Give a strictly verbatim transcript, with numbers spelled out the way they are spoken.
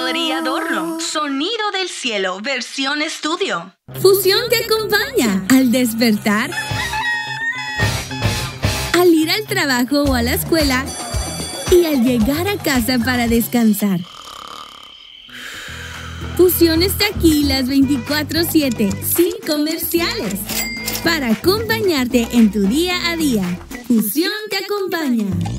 melodía y adorno. Sonido del cielo, versión estudio. Fusión te acompaña al despertar, al ir al trabajo o a la escuela y al llegar a casa para descansar. Fusión está aquí las veinticuatro siete, sin comerciales, para acompañarte en tu día a día. Fusión te acompaña.